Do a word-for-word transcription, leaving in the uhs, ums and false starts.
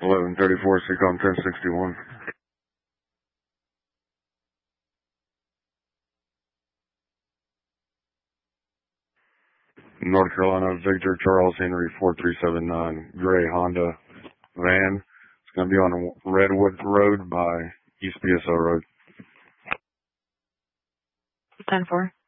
eleven thirty-four, SEACOM ten sixty-one. North Carolina, Victor Charles Henry four three seven nine, gray Honda van. It's going to be on Redwood Road by East P S O Road. ten four.